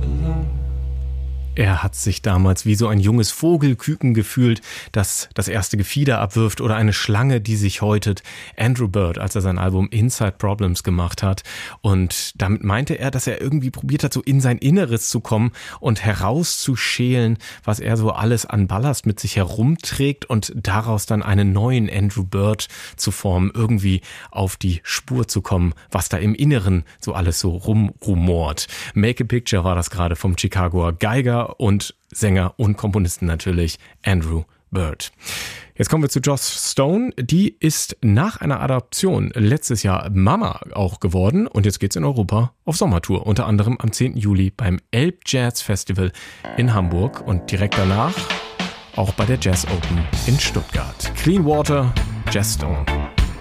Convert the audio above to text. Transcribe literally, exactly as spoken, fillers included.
Er hat sich damals wie so ein junges Vogelküken gefühlt, das das erste Gefieder abwirft, oder eine Schlange, die sich häutet. Andrew Bird, als er sein Album Inside Problems gemacht hat. Und damit meinte er, dass er irgendwie probiert hat, so in sein Inneres zu kommen und herauszuschälen, was er so alles an Ballast mit sich herumträgt und daraus dann einen neuen Andrew Bird zu formen, irgendwie auf die Spur zu kommen, was da im Inneren so alles so rumrumort. Make a Picture war das gerade vom Chicagoer Geiger und Sänger und Komponisten natürlich Andrew Bird. Jetzt kommen wir zu Joss Stone. Die ist nach einer Adaption letztes Jahr Mama auch geworden und jetzt geht's in Europa auf Sommertour. Unter anderem am zehnten Juli beim Elb Jazz Festival in Hamburg und direkt danach auch bei der Jazz Open in Stuttgart. Clean Water, Joss Stone.